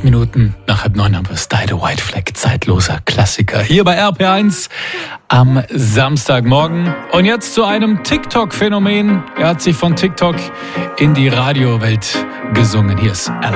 8 Minuten nach 8:30 haben wir es. Die White Flag, zeitloser Klassiker. Hier bei RPR1 am Samstagmorgen. Und jetzt zu einem TikTok-Phänomen. Er hat sich von TikTok in die Radiowelt gesungen. Hier ist